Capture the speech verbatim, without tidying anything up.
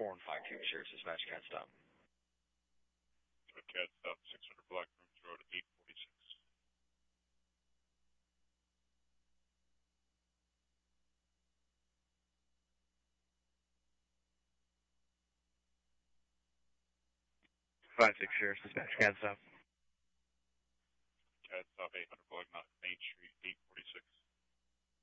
four and five Cubic Sheriff, dispatch cat stop. Cat stop, six hundred Black Rooms Road, eight forty-six. five six Sheriff, dispatch cat stop. Cat stop, eight hundred Black Main Street, eight forty-six.